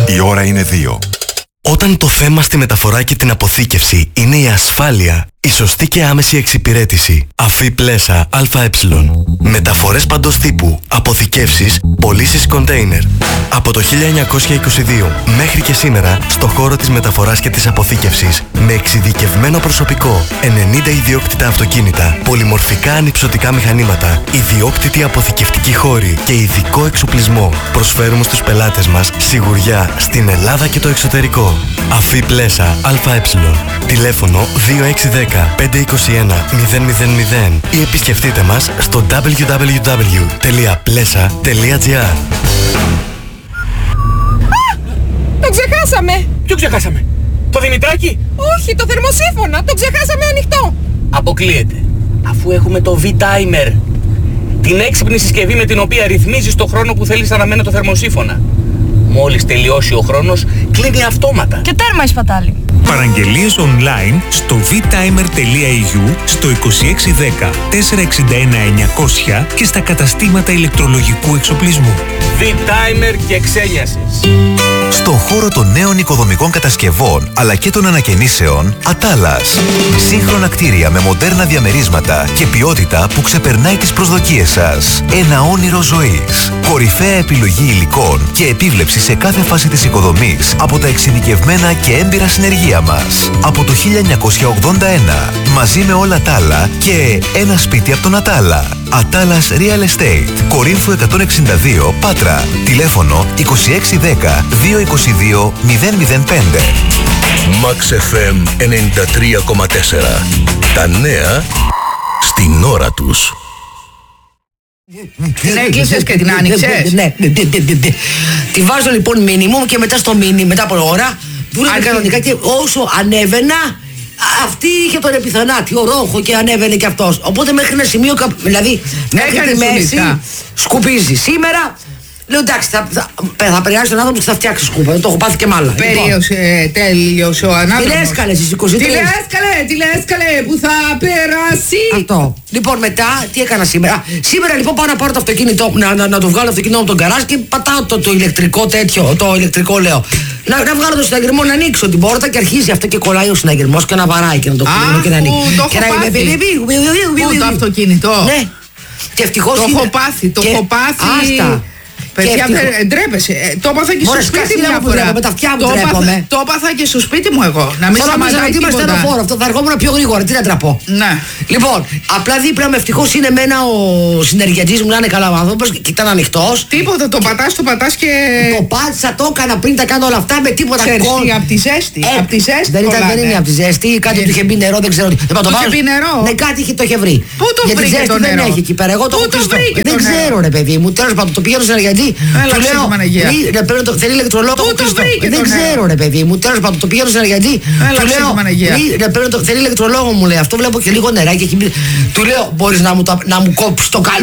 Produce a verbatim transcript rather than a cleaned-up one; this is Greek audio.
Η ώρα είναι δύο. Όταν το θέμα στη μεταφορά και την αποθήκευση είναι η ασφάλεια, η σωστή και άμεση εξυπηρέτηση. Αφή Πλέσα ΑΕ. Μεταφορές παντός τύπου, αποθηκεύσεις, πωλήσεις κοντέινερ. Από το χίλια εννιακόσια είκοσι δύο μέχρι και σήμερα, στο χώρο της μεταφοράς και της αποθήκευσης, με εξειδικευμένο προσωπικό, ενενήντα ιδιόκτητα αυτοκίνητα, πολυμορφικά ανυψωτικά μηχανήματα, ιδιόκτητη αποθηκευτική χώρη και ειδικό εξοπλισμό, προσφέρουμε στους πελάτες μας σιγουριά στην Ελλάδα και το εξωτερικό. Αφή Πλέσα ΑΕ. Τηλέφωνο δύο έξι ένα μηδέν πέντε είκοσι ένα μηδέν μηδέν μηδέν ή επισκεφτείτε μας στο double-u double-u double-u τελεία πλέσα τελεία τζι άρ. Το ξεχάσαμε! Ποιο ξεχάσαμε? Το Δημητράκη? Όχι, το θερμοσύφωνα! Το ξεχάσαμε ανοιχτό! Αποκλείεται. Αφού έχουμε το V-Timer. Την έξυπνη συσκευή με την οποία ρυθμίζεις το χρόνο που θέλεις να αναμένει το θερμοσύφωνα. Μόλις τελειώσει ο χρόνος, κλείνει αυτόματα. Και τέρμα η σπατάλη. Παραγγελίες online στο β-timer τελεία ι γιου, στο είκοσι έξι δέκα τετρακόσια εξήντα ένα εννιακόσια και στα καταστήματα ηλεκτρολογικού εξοπλισμού. V-Timer και ξένιασες. Στον χώρο των νέων οικοδομικών κατασκευών αλλά και των ανακαινήσεων, Ατάλας. Σύγχρονα κτίρια με μοντέρνα διαμερίσματα και ποιότητα που ξεπερνάει τις προσδοκίες σας. Ένα όνειρο ζωής. Κορυφαία επιλογή υλικών και επίβλεψη σε κάθε φάση της οικοδομής από τα εξειδικευμένα και έμπειρα συνεργεία μας. Από το χίλια εννιακόσια ογδόντα ένα, μαζί με όλα τα άλλα και ένα σπίτι από τον Ατάλα. Ατάλας Real Estate, Κορίνθου εκατόν εξήντα δύο, Πάτρα. Τηλέφωνο είκοσι έξι δέκα δύο είκοσι δύο μηδέν μηδέν πέντε. Max εφ εμ ενενήντα τρία κόμμα τέσσερα. Τα νέα στην ώρα τους. Την έκλεισες και την άνοιξες? Ναι, τη βάζω λοιπόν μίνιμουμ και μετά στο μίνι, μετά από ώρα δούλευε κανονικά και όσο ανέβαινα αυτή είχε τον επιθανάτη, ο ρόχο και ανέβαινε και αυτός. Οπότε μέχρι ένα σημείο, δηλαδή μέχρι τη μέση σκουπίζει. Σήμερα λέω εντάξει, θα, θα, θα περάσει τον άνθρωπο και θα φτιάξει σκούπα. Το έχω πάθει και μάλλα. Περίωσε, λοιπόν. Τέλειωσε ο ανάπτυξης. Τι λες καλέ στις είκοσι τρεις. Τι λες καλέ, τι λες καλέ που θα περάσει. Αυτό. Λοιπόν μετά, τι έκανα σήμερα. Σήμερα λοιπόν πάω να πάρω το αυτοκίνητο, να, να, να το βγάλω αυτοκίνητο από τον καράζ και πατάω το, το ηλεκτρικό τέτοιο, το ηλεκτρικό λέω. Να, να βγάλω το συναγερμό, να ανοίξω την πόρτα και αρχίζει αυτό και κολλάει ο συναγερμός και να βαράει και να το κλείνω και να ανοίξει. Και να είναι πού το αυτοκίνητο. Ναι. Και ευτυχώς το έχω πάθει, το έχω πάθει. Άστα. Παιδιά, δεν ντρέπεσαι. Το έπαθα και στο σπίτι μου μια φορά. Με τα αυτιά μου τρέπομαι. Το έπαθα και στο σπίτι μου εγώ. Να μην σταματάει τίποτα. Είμαστε ένα φόρο. Αυτό θα ερχόμουν πιο γρήγορα. Τι να τραπώ. Ναι. Λοιπόν, απλά δίπλα με ευτυχώς είναι εμένα ο συνεργατής μου να είναι καλά άνθρωπος και ήταν ανοιχτός. Τίποτα, το πατάς, το πατάς και. Το πάτησα, το έκανα πριν τα κάνω όλα αυτά με τίποτα κόμμα. Από τη ζέστη. Από τη ζέστη. Δεν είναι από τη ζέστη. Κάτι του είχε μπει νερό, δεν ξέρω τι. Το είχε μπει νερό. Ναι, κάτι το είχε βρει. Πού το βρήκε το νερό? Δεν έχει εκεί πέρα. Εγώ το βρήκα. Δεν ξέρω, ρε παιδί μου. Τέλος πάντων, το πηγαίνω στον συνεργατή. Του λέω. Θέλει ηλεκτρολόγο. Δεν ξέρω, ρε παιδί μου. Τέλος πάντων, το πηγαίνω στον εργατή. Θέλει ηλεκτρολόγο, μου λέει. Αυτό βλέπω και λίγο νεράκι. Του λέω, μπορείς να μου κόψεις το καλό.